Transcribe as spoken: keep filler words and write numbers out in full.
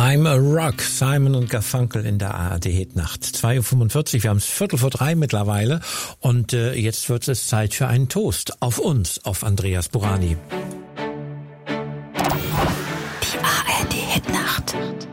I'm a Rock, Simon und Garfunkel in der A R D-Hitnacht. zwei Uhr fünfundvierzig, wir haben es Viertel vor drei mittlerweile und äh, jetzt wird es Zeit für einen Toast auf uns, auf Andreas Burani. Die A R D-Hitnacht.